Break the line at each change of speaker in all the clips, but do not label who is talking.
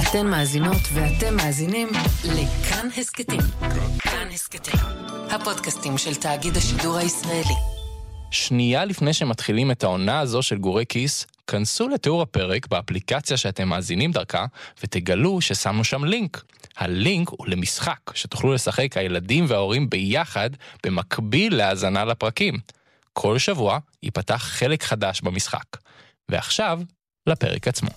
אתן מאזינות ואתם מאזינים לכאן הסקטים. כאן הסקטים, הפודקאסטים של תאגיד השידור הישראלי.
שנייה לפני שמתחילים את העונה הזו של גורי כיס, כנסו לתיאור הפרק באפליקציה שאתם מאזינים דרכה, ותגלו ששמנו שם לינק. הלינק הוא למשחק שתוכלו לשחק הילדים וההורים ביחד במקביל להאזנה לפרקים. כל שבוע ייפתח חלק חדש במשחק. ועכשיו, לפרק עצמו.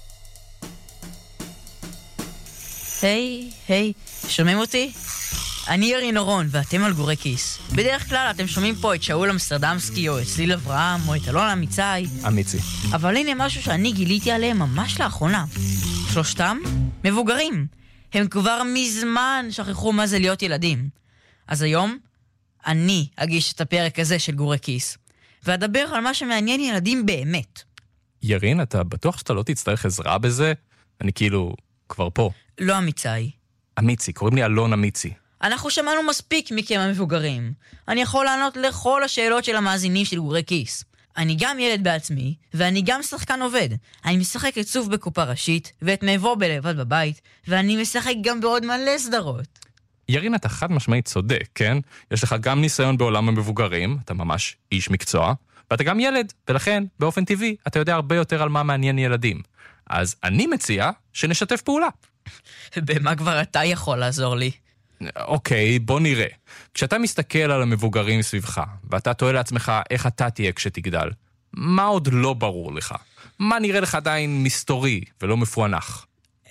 היי, שומעים אותי? אני ירין אורון, ואתם על גורי כיס. בדרך כלל אתם שומעים פה את שאול אמסטרדמסקי, או את צליל אברהם, או את אלון אמיצי. אבל הנה משהו שאני גיליתי עליהם ממש לאחרונה. שלושתם מבוגרים. הם כבר מזמן שכחו מה זה להיות ילדים. אז היום, אני אגיש את הפרק הזה של גורי כיס, ואדבר על מה שמעניין ילדים באמת.
ירין, אתה בטוח שאתה לא תצטרך עזרה בזה? אני כאילו כבר פה.
לא אמיצי.
אמיצי, קוראים לי אלון אמיצי.
אנחנו שמענו מספיק מכם המבוגרים. אני יכול לענות לכל השאלות של המאזינים של גורי כיס. אני גם ילד בעצמי, ואני גם שחקן עובד. אני משחק את סוף בקופה ראשית, ואת מבוא בלבד בבית, ואני משחק גם בעוד מלא סדרות.
ירין, אתה חד משמעית צודק, כן? יש לך גם ניסיון בעולם המבוגרים, אתה ממש איש מקצוע, ואתה גם ילד, ולכן, באופן טבעי, אתה יודע הרבה יותר על מה מעניין ילדים. אז אני מציע שנשתף פעולה.
במה כבר אתה יכול לעזור לי?
אוקיי, בוא נראה. כשאתה מסתכל על המבוגרים סביבך, ואתה תוהה לעצמך איך אתה תהיה כשתגדל, מה עוד לא ברור לך? מה נראה לך עדיין מסתורי ולא מפוענח?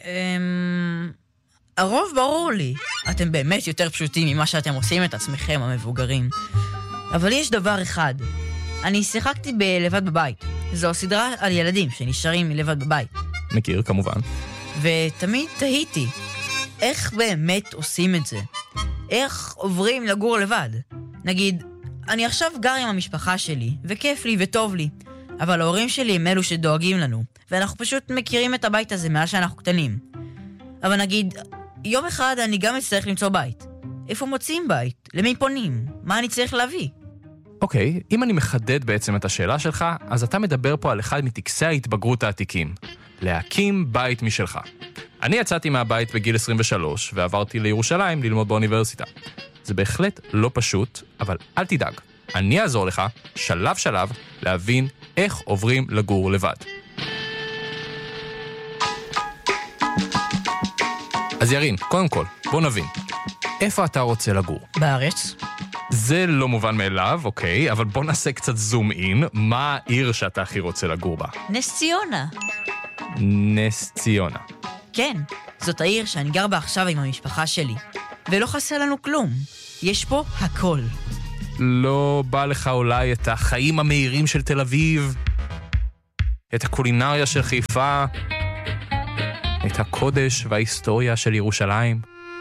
הרוב ברור לי. אתם באמת יותר פשוטים ממה שאתם עושים את עצמכם, המבוגרים. אבל יש דבר אחד. אני שיחקתי בלבד בבית. זו סדרה על ילדים שנשארים מלבד בבית.
מכיר, כמובן.
ותמיד תהיתי, איך באמת עושים את זה? איך עוברים לגור לבד? נגיד, אני עכשיו גר עם המשפחה שלי, וכיף לי וטוב לי, אבל ההורים שלי הם אלו שדואגים לנו, ואנחנו פשוט מכירים את הבית הזה מאז שאנחנו קטנים. אבל נגיד, יום אחד אני גם אצטרך למצוא בית. איפה מוצאים בית? למי פונים? מה אני צריך להביא?
אוקיי, אם אני מחדד בעצם את השאלה שלך, אז אתה מדבר פה על אחד מטקסי ההתבגרות העתיקים. להקים בית משלך. אני יצאתי מהבית בגיל 23 ועברתי לירושלים ללמוד באוניברסיטה. זה בהחלט לא פשוט, אבל אל תדאג. אני אעזור לך, שלב שלב, להבין איך עוברים לגור לבד. אז ירין, קודם כל, בוא נבין. איפה אתה רוצה לגור?
בארץ.
זה לא מובן מאליו, אוקיי, אבל בוא נעשה קצת זום אין. מה העיר שאתה הכי רוצה לגור בה?
נס ציונה.
נס ציונה.
כן, זאת העיר שאני גר בה עכשיו עם המשפחה שלי. ולא חסר לנו כלום. יש פה הכל.
לא בא לך אולי את החיים המהירים של תל אביב? את הקולינריה של חיפה? את הקודש וההיסטוריה של ירושלים?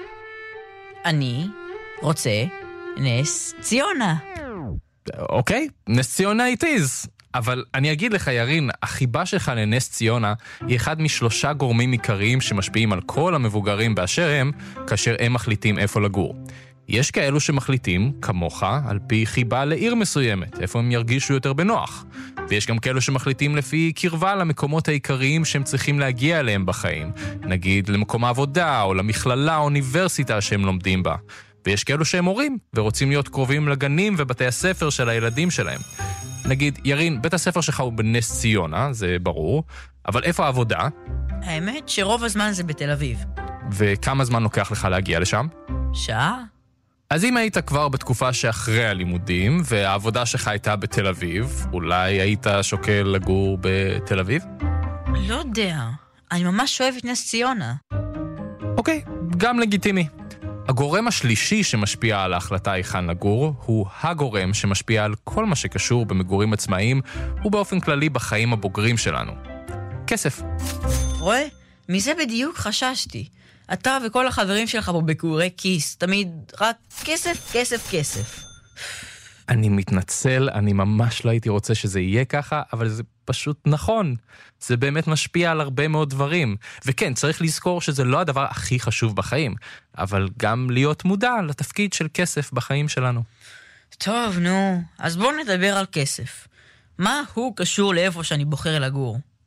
אני רוצה נס ציונה.
אוקיי, נס ציונה it is. אבל אני אגיד לך ירין, החיבה שלך לנס ציונה היא אחד מ3 גורמים עיקריים שמשפיעים על כל המבוגרים באשר הם, כאשר הם מחליטים איפה לגור. יש כאלו שמחליטים, כמוך, על פי חיבה לעיר מסוימת, איפה הם ירגישו יותר בנוח. ויש גם כאלו שמחליטים לפי קרבה למקומות העיקריים שהם צריכים להגיע אליהם בחיים, נגיד למקום העבודה או למכללה או אוניברסיטה שהם לומדים בה. ויש כאלו שהם הורים ורוצים להיות קרובים לגנים ובתי הספר של הילדים שלהם. נגיד, ירין, בית הספר שלך הוא בנס ציונה, זה ברור, אבל איפה העבודה?
האמת שרוב הזמן זה בתל אביב.
וכמה זמן לוקח לך להגיע לשם?
שעה.
אז אם היית כבר בתקופה שאחרי הלימודים, והעבודה שלך הייתה בתל אביב, אולי היית שוקל לגור בתל אביב?
לא יודע, אני ממש אוהב את נס ציונה.
אוקיי, גם לגיטימי. הגורם השלישי שמשפיע על ההחלטה היכן לגור, הוא הגורם שמשפיע על כל מה שקשור במגורים עצמאיים, ובאופן כללי בחיים הבוגרים שלנו. כסף.
רואה? מזה בדיוק חששתי. אתה וכל החברים שלך פה בגורי כיס, תמיד רק כסף, כסף, כסף.
אני מתנצל, אני ממש לא הייתי רוצה שזה יהיה ככה, אבל זה פשוט נכון. זה באמת משפיע על הרבה מאוד דברים. וכן, צריך לזכור שזה לא הדבר הכי חשוב בחיים, אבל גם להיות מודע לתפקיד של כסף בחיים שלנו.
טוב, נו, אז בואו נדבר על כסף. מה הוא קשור לאיפה שאני בוחר לגור?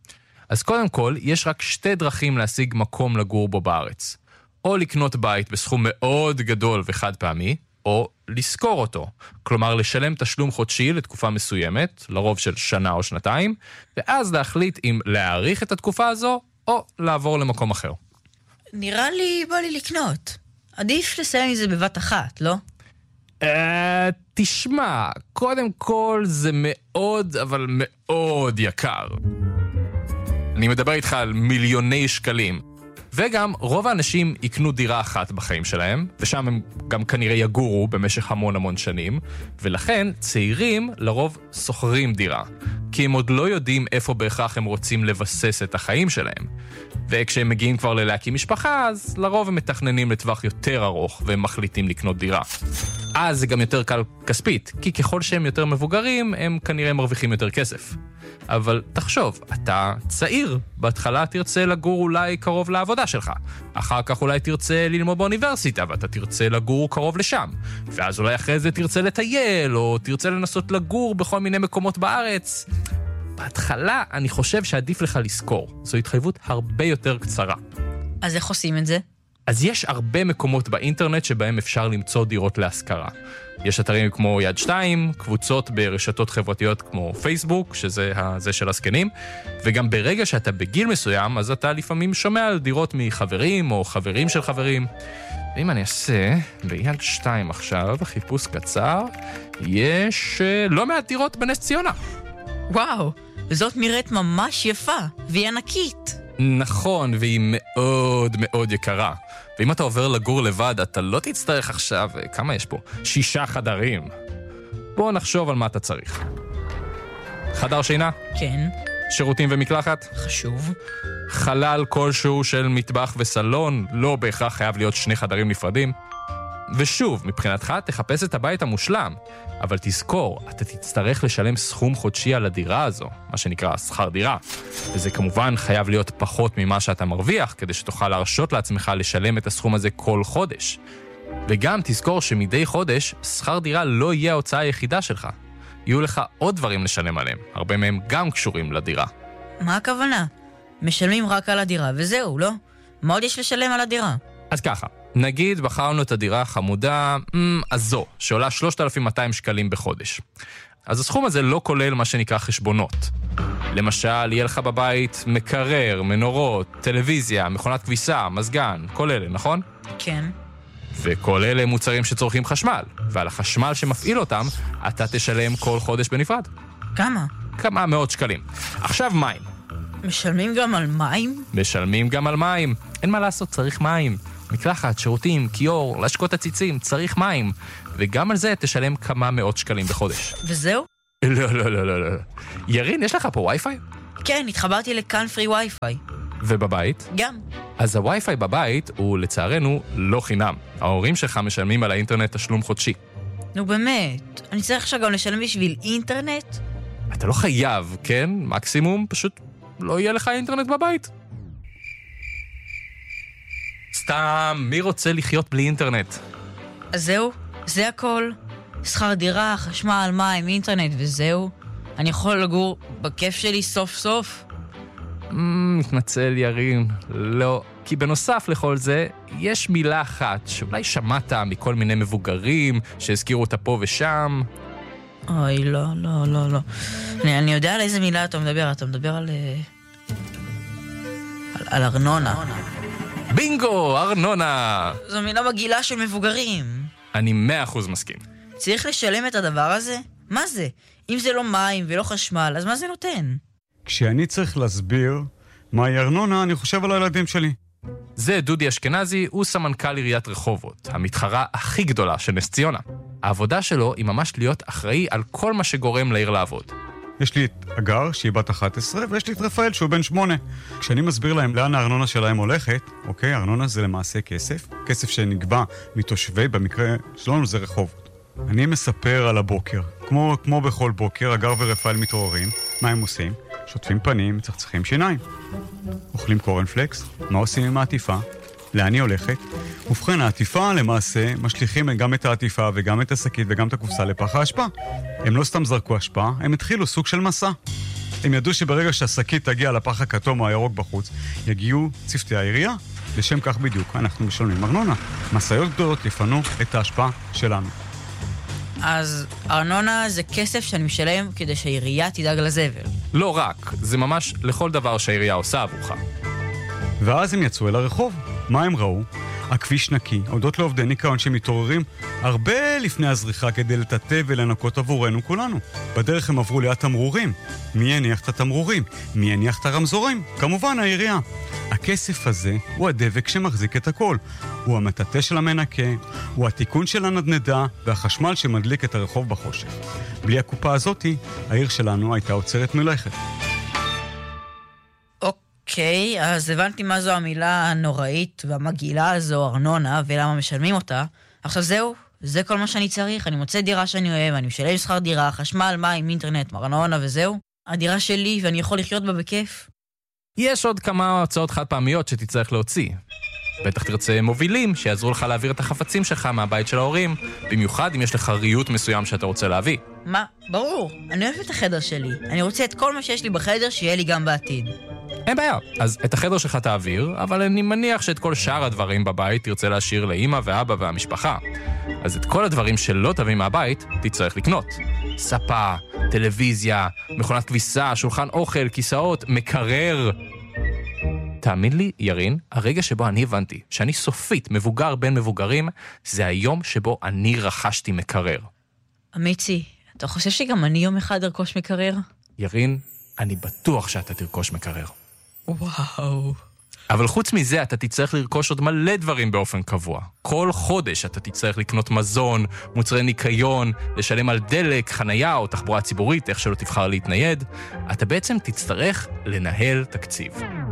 אז קודם כל, יש רק 2 דרכים להשיג מקום לגור בו בארץ. או לקנות בית בסכום מאוד גדול וחד פעמי, או לשכור אותו. כלומר, לשלם תשלום חודשי לתקופה מסוימת, לרוב של שנה או שנתיים, ואז להחליט אם להאריך את התקופה הזו, או לעבור למקום אחר.
נראה לי בא לי לקנות. עדיף לסיים עם זה בבת אחת, לא?
תשמע, קודם כל זה מאוד, אבל מאוד יקר. אני מדבר איתך על מיליוני שקלים. וגם רוב האנשים יקנו דירה אחת בחיים שלהם, ושם הם גם כנראה יגורו במשך המון שנים, ולכן צעירים לרוב שוכרים דירה, כי הם עוד לא יודעים איפה בהכרח הם רוצים לבסס את החיים שלהם. וכשהם מגיעים כבר ללהקים משפחה, אז לרוב הם מתכננים לטווח יותר ארוך, והם מחליטים לקנות דירה. אז זה גם יותר קל כספית, כי ככל שהם יותר מבוגרים, הם כנראה מרוויחים יותר כסף. אבל תחשוב, אתה צעיר, בהתחלה תרצה לגור אולי קרוב לעבודה שלך, אחר כך אולי תרצה ללמוד באוניברסיטה, ואתה תרצה לגור קרוב לשם, ואז אולי אחרי זה תרצה לטייל, או תרצה לנסות לגור בכל מיני מקומות בארץ. בהתחלה אני חושב שעדיף לך לזכור, זו התחייבות הרבה יותר קצרה.
אז איך עושים את זה?
אז יש הרבה מקומות באינטרנט שבהם אפשר למצוא דירות להשכרה. יש אתרים כמו יד 2, קבוצות ברשתות חברתיות כמו פייסבוק, שזה זה של הזקנים, וגם ברגע שאתה בגיל מסוים, אז אתה לפעמים שומע על דירות מחברים או חברים של חברים. ואם אני אעשה ביד 2 עכשיו, חיפוש קצר, יש לא מעט דירות בנס ציונה.
וואו, זאת נראית ממש יפה, והיא ענקית.
נכון, והיא מאוד מאוד יקרה. ואם אתה עובר לגור לבד, אתה לא תצטרך עכשיו, כמה יש פה? 6 חדרים. בוא נחשוב על מה אתה צריך. חדר שינה?
כן.
שירותים ומקלחת?
חשוב.
חלל כלשהו של מטבח וסלון, לא בהכרח חייב להיות 2 חדרים נפרדים. ושוב, מבחינתך תחפש את הבית המושלם, אבל תזכור, אתה תצטרך לשלם סכום חודשי על הדירה הזו, מה שנקרא שכר דירה. וזה כמובן חייב להיות פחות ממה שאתה מרוויח, כדי שתוכל להרשות לעצמך לשלם את הסכום הזה כל חודש. וגם תזכור שמדי חודש, שכר דירה לא יהיה ההוצאה היחידה שלך. יהיו לך עוד דברים לשלם עליהם, הרבה מהם גם קשורים לדירה.
מה הכוונה? משלמים רק על הדירה וזהו, לא? מה עוד יש לשלם על הדירה?
אז ככה, נגיד בחרנו את הדירה החמודה הזו, שעולה 3,200 שקלים בחודש. אז הסכום הזה לא כולל מה שנקרא חשבונות. למשל, יהיה לך בבית מקרר, מנורות, טלוויזיה, מכונת כביסה, מזגן, כל אלה, נכון?
כן.
וכל אלה מוצרים שצורכים חשמל, ועל החשמל שמפעיל אותם, אתה תשלם כל חודש בנפרד.
כמה?
כמה מאות שקלים. עכשיו מים.
משלמים גם על מים?
משלמים גם על מים. אין מה לעשות, צריך מים. מקלחת, שירותים, קיור, לשקות הציצים, צריך מים. וגם על זה תשלם כמה מאות שקלים בחודש.
וזהו?
לא. ירין, יש לך פה וי-פיי?
כן, התחברתי לכאן פרי וי-פיי.
ובבית?
גם.
אז הווי-פיי בבית הוא לצערנו לא חינם. ההורים שלך משלמים על האינטרנט תשלום חודשי.
נו באמת, אני צריך עכשיו גם לשלם בשביל אינטרנט?
אתה לא חייב, כן? מקסימום פשוט לא יהיה לך אינטרנט בבית. סתם, מי רוצה לחיות בלי אינטרנט?
אז זהו, זה הכל. שכר דירה, חשמל, מים, אינטרנט וזהו. אני יכול לגור בכיף שלי סוף סוף?
מתנצל ירין, לא. כי בנוסף לכל זה, יש מילה אחת שאולי שמעת מכל מיני מבוגרים שהזכירו אותה פה ושם.
אוי, לא. אני יודע על איזה מילה אתה מדבר. אתה מדבר על ארנונה.
בינגו, ארנונה!
זו מילה מגעילה של מבוגרים.
אני 100% מסכים.
צריך לשלם את הדבר הזה? מה זה? אם זה לא מים ולא חשמל, אז מה זה נותן?
כשאני צריך להסביר מהי ארנונה, אני חושב על הילדים שלי.
זה דודי אשכנזי, הוא סמנכ"ל עיריית רחובות, המתחרה הכי גדולה של נס ציונה. העבודה שלו היא ממש להיות אחראי על כל מה שגורם לעיר לעבוד.
יש לי את אגר, שהיא בת 11, ויש לי את רפאל, שהוא בן 8. כשאני מסביר להם לאן הארנונה שלהם הולכת, אוקיי, ארנונה זה למעשה כסף שנגבה מתושבי, במקרה שלנו זה רחובות. אני מספר על הבוקר, כמו בכל בוקר, אגר ורפאל מתעוררים. מה הם עושים? שוטפים פנים, צחצחים שיניים. אוכלים קורנפלקס, מה עושים עם העטיפה? לאן היא הולכת? ובכן, העטיפה למעשה משליכים גם את העטיפה וגם את השקית וגם את הקופסה לפח האשפה. הם לא סתם זרקו אשפה, הם התחילו סוג של מסע. הם ידעו שברגע שהשקית תגיע לפח הכתום או הירוק בחוץ, יגיעו צוותי העירייה. לשם כך בדיוק אנחנו משלמים ארנונה. משאיות גדולות יפנו את ההשפעה שלנו.
אז ארנונה זה כסף שאני משלם כדי שהעירייה תדאג לזבל.
לא רק, זה ממש לכל דבר שהעירייה עושה עבורך.
ואז הם יצאו אל הרחוב. מה הם ראו? הכביש נקי, הודות לעובדי ניקיון שמתעוררים הרבה לפני הזריחה כדי לטאטא ולנקות עבורנו כולנו. בדרך הם עברו ליד תמרורים. מי יניח את התמרורים? מי יניח את הרמזורים? כמובן העירייה. הכסף הזה הוא הדבק שמחזיק את הכל. הוא המטאטא של המנקה, הוא התיקון של הנדנדה והחשמל שמדליק את הרחוב בחושך. בלי הקופה הזאתי, העיר שלנו הייתה עוצרת מלאכת.
אוקיי, אז הבנתי מה זו המילה הנוראית והמגעילה הזו, ארנונה, ולמה משלמים אותה. עכשיו זהו, זה כל מה שאני צריך. אני מוצא דירה שאני אוהב, אני משלם שכר דירה, חשמל, מים, אינטרנט, ארנונה וזהו. הדירה שלי ואני יכול לחיות בה בכיף.
יש עוד כמה הוצאות חד פעמיות שתצטרך להוציא. בטח תרצה מובילים שיעזרו לך להעביר את החפצים שלך מהבית של ההורים, במיוחד אם יש לך ריהוט מסוים שאתה רוצה להביא.
מה? ברור. אני אוהב את החדר שלי. אני רוצה את כל מה שיש לי בחדר שיהיה לי גם בעתיד.
אין בעיה. אז את החדר שלך תעביר, אבל אני מניח שאת כל שאר הדברים בבית תרצה להשאיר לאמא ואבא והמשפחה. אז את כל הדברים שלא תביא מהבית תצטרך לקנות. ספה, טלוויזיה, מכונת כביסה, שולחן אוכל, כיסאות, מקרר. תאמין לי, ירין, הרגע שבו אני הבנתי שאני סופית מבוגר בין מבוגרים, זה היום שבו אני רכשתי מקרר.
אמיצי, אתה חושב שגם אני יום אחד ארכוש מקרר?
ירין, אני בטוח שאתה תרכוש מקרר.
וואו.
אבל חוץ מזה, אתה תצטרך לרכוש עוד מלא דברים באופן קבוע. כל חודש אתה תצטרך לקנות מזון, מוצרי ניקיון, לשלם על דלק, חנייה או תחבורה ציבורית, איך שלא תבחר להתנייד. אתה בעצם תצטרך לנהל תקציב.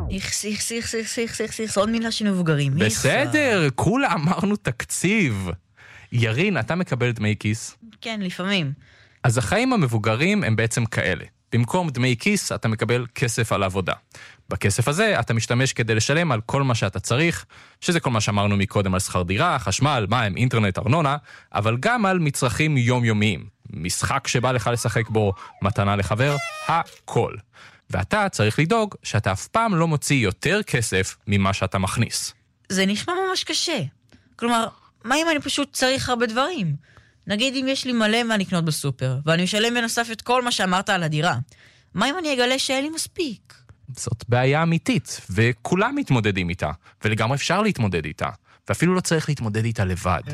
איכס, עוד מילה של מבוגרים.
בסדר, כולה אמרנו תקציב. ירין, אתה מקבל דמי כיס?
כן, לפעמים.
אז החיים המבוגרים הם בעצם כאלה. במקום דמי כיס, אתה מקבל כסף על עבודה. בכסף הזה אתה משתמש כדי לשלם על כל מה שאתה צריך, שזה כל מה שאמרנו מקודם על שכר דירה, חשמל, מים, אינטרנט, ארנונה, אבל גם על מצרכים יומיומיים. משחק שבא לך לשחק בו, מתנה לחבר, הכל. ואתה צריך לדאוג שאתה אף פעם לא מוציא יותר כסף ממה שאתה מכניס.
זה נשמע ממש קשה. כלומר, מה אם אני פשוט צריך הרבה דברים? נגיד אם יש לי מלא מה לקנות בסופר, ואני משלם בנוסף את כל מה שאמרת על הדירה. מה אם אני אגלה שאין לי מספיק?
זאת בעיה אמיתית, וכולם מתמודדים איתה, ולגמרי אפשר להתמודד איתה, ואפילו לא צריך להתמודד איתה לבד.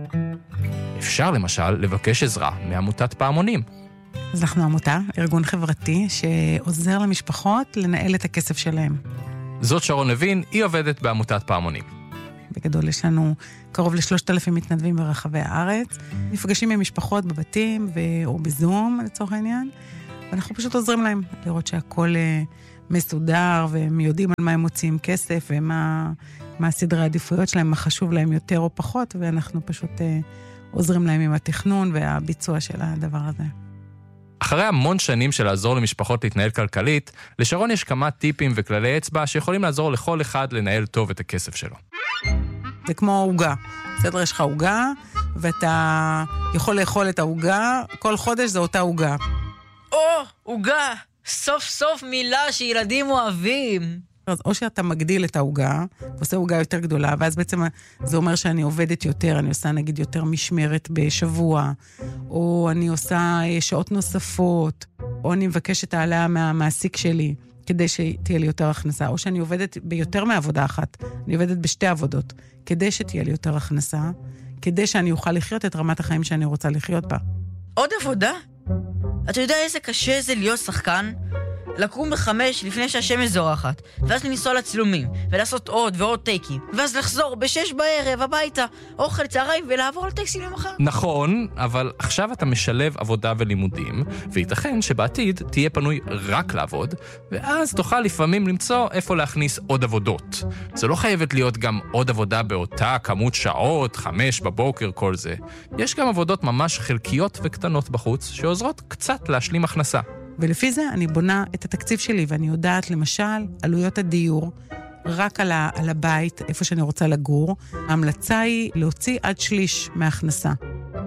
אפשר למשל לבקש עזרה מעמותת פעמונים.
אז אנחנו עמותה, ארגון חברתי, שעוזר למשפחות לנהל את הכסף שלהם.
זאת שרון לוין, היא עובדת בעמותת פעמונים.
בגדול יש לנו קרוב ל3,000 מתנדבים ברחבי הארץ, נפגשים עם משפחות בבתים או בזום לצורך העניין, ואנחנו פשוט עוזרים להם לראות שהכל מסודר, והם יודעים על מה הם מוציאים כסף, ומה הסדרי העדיפויות שלהם, מה חשוב להם יותר או פחות, ואנחנו פשוט עוזרים להם עם התכנון והביצוע של הדבר הזה.
אחרי המון שנים של לעזור למשפחות להתנהל כלכלית, לשרון יש כמה טיפים וכללי אצבע שיכולים לעזור לכל אחד לנהל טוב את הכסף שלו.
זה כמו הוגה. בסדר, יש לך הוגה, ואתה יכול לאכול את ההוגה, כל חודש זה אותה הוגה.
הוגה! סוף סוף מילה שילדים אוהבים.
אז או שאתה מגדיל את ההוגה, ועושה הוגה יותר גדולה, ואז בעצם זה אומר שאני עובדת יותר, אני עושה נגיד יותר משמרת בשבוע, או אני עושה שעות נוספות, או אני מבקשת העלאה מהמעסיק שלי, כדי שתהיה לי יותר הכנסה, או שאני עובדת ביותר מעבודה אחת, אני עובדת בשתי עבודות, כדי שתהיה לי יותר הכנסה, כדי שאני אוכל לחיות את רמת החיים שאני רוצה לחיות בה.
עוד עבודה? אתה יודע איזה קשה זה להיות שחקן? לקום ב5 לפני שהשמש זורחת, ואז לנסוע לצילומים, ולעשות עוד ועוד טייקים, ואז לחזור ב6 בערב הביתה, אוכל צהריים ולעבור על טקסים למחר.
נכון, אבל עכשיו אתה משלב עבודה ולימודים, וייתכן שבעתיד תהיה פנוי רק לעבוד, ואז תוכל לפעמים למצוא איפה להכניס עוד עבודות. זה לא חייבת להיות גם עוד עבודה באותה כמות שעות, 5 בבוקר, כל זה. יש גם עבודות ממש חלקיות וקטנות בחוץ, שעוזרות קצת להשלים הכנסה.
ולפי זה אני בונה את התקציב שלי, ואני יודעת למשל עלויות הדיור, רק על הבית, איפה שאני רוצה לגור. ההמלצה היא להוציא עד 1/3 מההכנסה.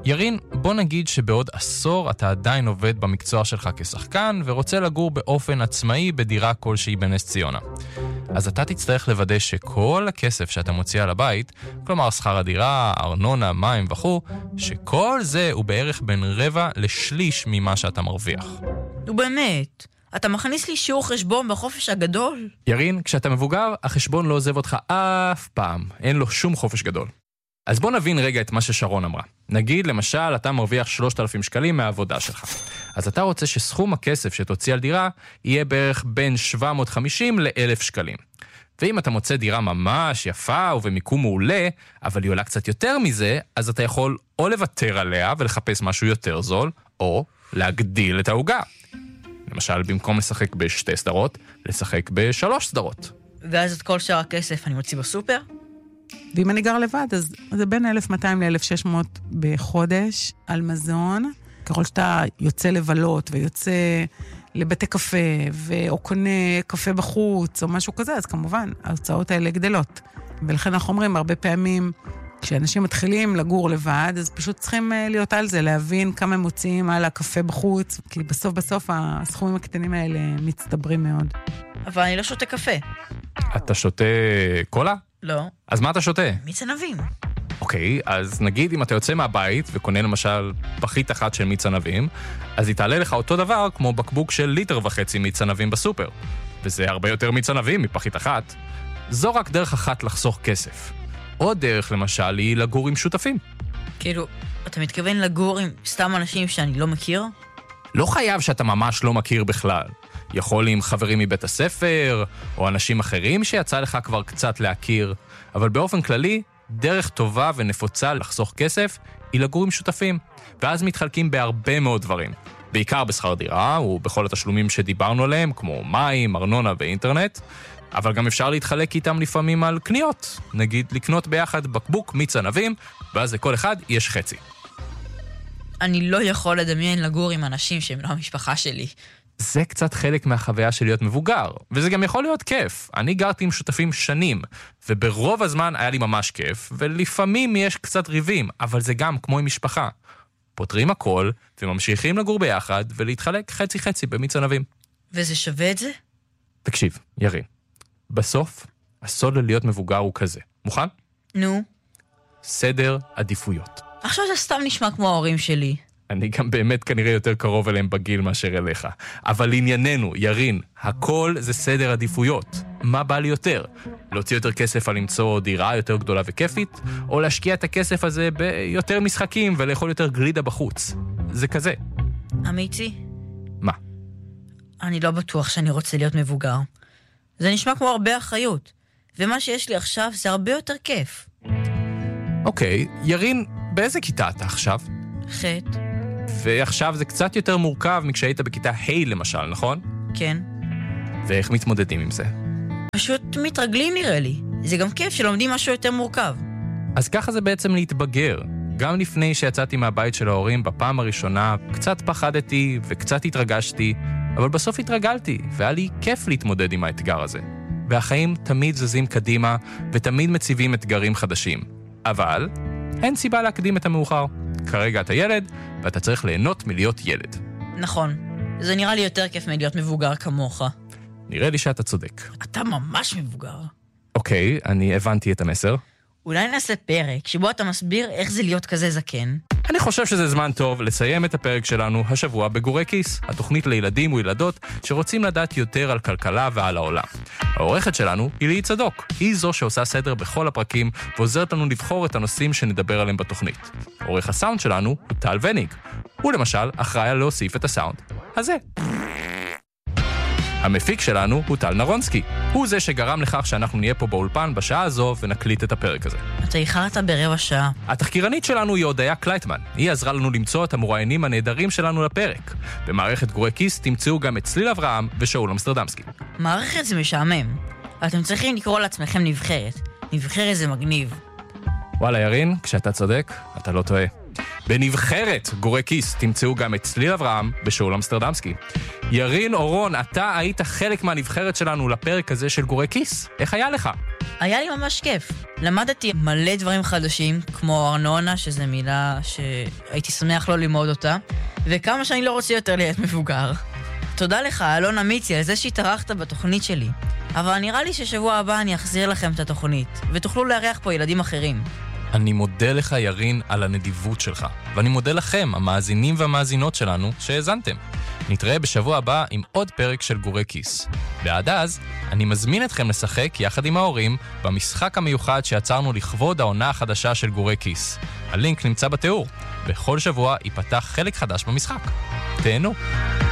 ירין, בוא נגיד שבעוד עשור אתה עדיין עובד במקצוע שלך כשחקן ורוצה לגור באופן עצמאי בדירה כלשהי בנס ציונה. אז אתה תצטרך לוודא שכל הכסף שאתה מוציא על הבית, כלומר שכר הדירה, ארנונה, מים וכו', שכל זה הוא בערך בין רבע לשליש ממה שאתה מרוויח.
ובאמת, אתה מכניס לי שיעור חשבון בחופש הגדול?
ירין, כשאתה מבוגר, החשבון לא עוזב אותך אף פעם. אין לו שום חופש גדול. אז בוא נבין רגע את מה ששרון אמרה. נגיד, למשל, אתה מרוויח 3,000 שקלים מהעבודה שלך. אז אתה רוצה שסכום הכסף שתוציא על דירה יהיה בערך בין 750 ל-1,000 שקלים. ואם אתה מוצא דירה ממש יפה ובמיקום מעולה, אבל היא עולה קצת יותר מזה, אז אתה יכול או לוותר עליה ולחפש משהו יותר זול, או להגדיל את העוגה. למשל, במקום לשחק ב2 סדרות, לשחק ב3 סדרות.
ואז את כל שאר הכסף אני מוציא בסופר?
ואם אני גר לבד, אז זה בין 1,200 ל-1,600 בחודש על מזון. ככל שאתה יוצא לבלות ויוצא לבתי קפה, או קונה קפה בחוץ, או משהו כזה, אז כמובן, ההוצאות האלה גדלות. ולכן אנחנו אומרים, הרבה פעמים, כשאנשים מתחילים לגור לבד, אז פשוט צריכים להיות על זה, להבין כמה הם מוציאים על הקפה בחוץ, כי בסוף הסכומים הקטנים האלה מצטברים מאוד.
אבל אני לא שותה קפה.
אתה שותה קולה?
לא.
אז מה אתה שותה?
מיץ ענבים.
אוקיי, אז נגיד אם אתה יוצא מהבית וקונה למשל פחית אחת של מיץ ענבים, אז היא תעלה לך אותו דבר כמו בקבוק של 1.5 ליטר מיץ ענבים בסופר. וזה הרבה יותר מיץ ענבים מפחית אחת. זו רק דרך אחת לחסוך כסף. עוד דרך למשל היא לגור עם שותפים.
כאילו, אתה מתכוון לגור עם סתם אנשים שאני לא מכיר?
לא חייב שאתה ממש לא מכיר בכלל. יכול עם חברים מבית הספר, או אנשים אחרים שיצא לך כבר קצת להכיר, אבל באופן כללי, דרך טובה ונפוצה לחסוך כסף היא לגור עם שותפים, ואז מתחלקים בהרבה מאוד דברים. בעיקר בשכר דירה, ובכל התשלומים שדיברנו עליהם, כמו מים, ארנונה ואינטרנט, אבל גם אפשר להתחלק איתם לפעמים על קניות. נגיד לקנות ביחד בקבוק מיץ ענבים, ואז לכל אחד יש חצי.
אני לא יכול לדמיין לגור עם אנשים שהם לא המשפחה שלי.
זה קצת חלק מהחוויה של להיות מבוגר, וזה גם יכול להיות כיף. אני גרתי עם שותפים שנים, וברוב הזמן היה לי ממש כיף, ולפעמים יש קצת ריבים, אבל זה גם כמו עם משפחה. פותרים הכל, וממשיכים לגור ביחד, ולהתחלק חצי-חצי במיץ ענבים.
וזה שווה את זה?
תקשיב, ירין. בסוף, הסוד ללהיות מבוגר הוא כזה. מוכן?
נו.
סדר עדיפויות.
עכשיו זה סתם נשמע כמו ההורים שלי.
אני גם באמת כנראה יותר קרוב אליהם בגיל מאשר אליך. אבל לענייננו, ירין, הכל זה סדר עדיפויות. מה בא לי יותר? להוציא יותר כסף על למצוא דירה יותר גדולה וכיפית? או להשקיע את הכסף הזה ביותר משחקים ולאכול יותר גלידה בחוץ? זה כזה.
אמיתי?
מה?
אני לא בטוח שאני רוצה להיות מבוגר. זה נשמע כמו הרבה אחריות. ומה שיש לי עכשיו זה הרבה יותר כיף.
אוקיי, ירין, באיזה כיתה אתה עכשיו?
חטא.
ועכשיו זה קצת יותר מורכב מכשהיית בכיתה ה' למשל, נכון?
כן.
ואיך מתמודדים עם זה?
פשוט מתרגלים נראה לי. זה גם כיף שלומדים משהו יותר מורכב.
אז ככה זה בעצם להתבגר. גם לפני שיצאתי מהבית של ההורים בפעם הראשונה, קצת פחדתי וקצת התרגשתי, אבל בסוף התרגלתי, והיה לי כיף להתמודד עם האתגר הזה. והחיים תמיד זזים קדימה, ותמיד מציבים אתגרים חדשים. אבל אין סיבה להקדים את המאוחר. כרגע אתה ילד, ואתה צריך ליהנות מלהיות ילד.
נכון. זה נראה לי יותר כיף מלהיות מבוגר כמוך.
נראה לי שאתה צודק.
אתה ממש מבוגר.
אוקיי, אני הבנתי את המסר.
אולי נעשה פרק שבו אתה מסביר איך זה להיות כזה זקן.
אני חושב שזה זמן טוב לסיים את הפרק שלנו השבוע בגורי כיס, התוכנית לילדים וילדות שרוצים לדעת יותר על כלכלה ועל העולם. העורכת שלנו היא ליהי צדוק, היא זו שעושה סדר בכל הפרקים ועוזרת לנו לבחור את הנושאים שנדבר עליהם בתוכנית. עורך הסאונד שלנו הוא טל וניג, הוא למשל אחראי על להוסיף את הסאונד הזה. המפיק שלנו הוא טל נרונסקי. הוא זה שגרם לכך שאנחנו נהיה פה באולפן בשעה הזו ונקליט את הפרק הזה.
אתה איחרת ברבע שעה.
התחקירנית שלנו היא הודיה קלייטמן. היא עזרה לנו למצוא את המרואיינים הנהדרים שלנו לפרק. במערכת גורי כיס תמצאו גם את צליל אברהם ושאול אמסטרדמסקי.
מערכת זה משעמם. אתם צריכים לקרוא לעצמכם נבחרת. נבחרת זה מגניב.
וואלה ירין, כשאתה צודק, אתה לא טועה. בנבחרת גורי כיס תמצאו גם את צליל אברהם בשאול אמסטרדמסקי. ירין אורון, אתה היית חלק מהנבחרת שלנו לפרק הזה של גורי כיס. איך היה לך?
היה לי ממש כיף. למדתי מלא דברים חדשים, כמו ארנונה, שזו מילה שהייתי שמח לא ללמוד אותה, וכמה שאני לא רוצה יותר להיות מבוגר. תודה לך, אלון אמיצי, על זה שהתארחת בתוכנית שלי. אבל נראה לי ששבוע הבא אני אחזיר לכם את התוכנית, ותוכלו לארח פה ילדים אחרים.
אני מודה לך, ירין, על הנדיבות שלך. ואני מודה לכם, המאזינים והמאזינות שלנו, שהאזנתם. נתראה בשבוע הבא עם עוד פרק של גורי כיס. ועד אז, אני מזמין אתכם לשחק יחד עם ההורים במשחק המיוחד שיצרנו לכבוד העונה החדשה של גורי כיס. הלינק נמצא בתיאור. בכל שבוע ייפתח חלק חדש במשחק. תהנו.